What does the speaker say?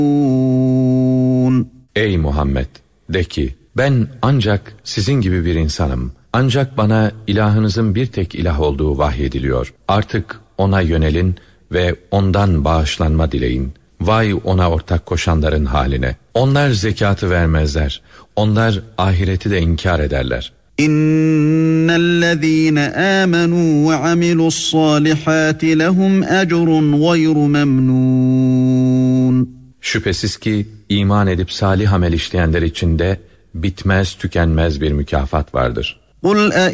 Ey Muhammed! De ki, ben ancak sizin gibi bir insanım. Ancak bana ilahınızın bir tek ilah olduğu vahyediliyor. Artık ona yönelin ve ondan bağışlanma dileyin. Vay ona ortak koşanların haline. Onlar zekatı vermezler. Onlar ahireti de inkar ederler. İnnellezîne âmenû ve amilussâlihâti lehum ecrun gayru memnûn. Şüphesiz ki iman edip salih amel işleyenler için de bitmez tükenmez bir mükafat vardır.